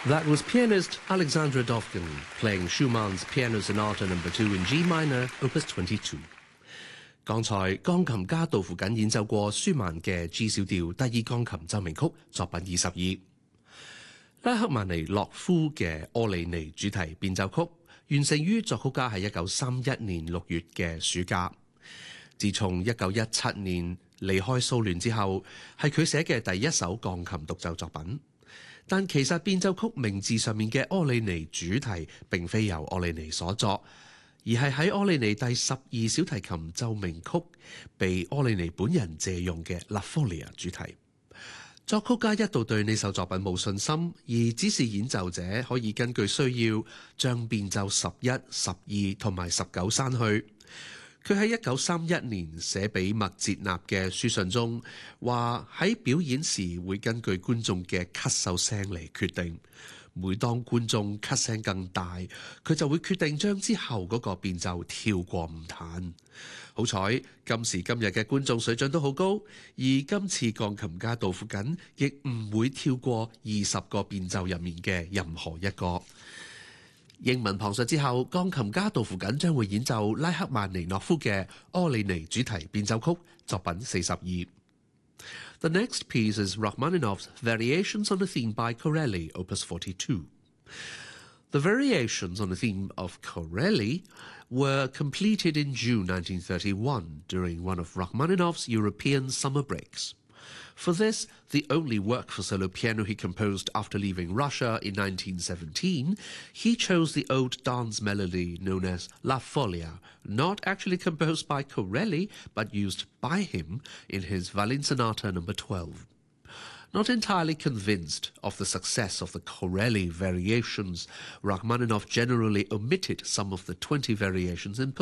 That was pianist Alexandra Dovkin playing Schumann's Piano Sonata No. 2 in G minor, Opus 22. 剛才鋼琴家杜甫瑾演奏過舒曼嘅 G 小調第二鋼琴奏鳴曲作品22。拉赫曼尼諾夫嘅柯里尼主題變奏曲完成於作曲家喺1931年6月嘅暑假。自從1917年離開蘇聯之後，係佢寫嘅第一首鋼琴獨奏作品。但其實變奏曲名字上面嘅柯里尼主題並非由柯里尼所作，而係喺柯里尼第12小提琴奏鳴曲被柯里尼本人借用嘅 La Folia 主題。作曲家一度對呢首作品冇信心，而指示演奏者可以根據需要將變奏11、12同埋19刪去。佢喺1931年寫俾麥捷納嘅書信中話，喺表演時會根據觀眾嘅咳嗽聲嚟決定。每當觀眾咳聲更大，佢就會決定將之後嗰個變奏跳過唔彈。好彩今時今日嘅觀眾水準都好高，而今次鋼琴家杜甫瑾亦唔會跳過20個變奏入面嘅任何一個。英文旁述之後，鋼琴家杜甫瑾將會演奏拉赫曼尼諾夫嘅柯里尼主題變奏曲作品42。The next piece is Rachmaninoff's Variations on the Theme by Corelli, Opus 42. The variations on the theme of Corelli were completed in June 1931 during one of Rachmaninoff's European summer breaks. For this, the only work for solo piano he composed after leaving Russia in 1917, he chose the old dance melody known as La Folia, not actually composed by Corelli, but used by him in his Violin Sonata No. 12. Not entirely convinced of the success of the Corelli variations, Rachmaninoff generally omitted some of the 20 variations in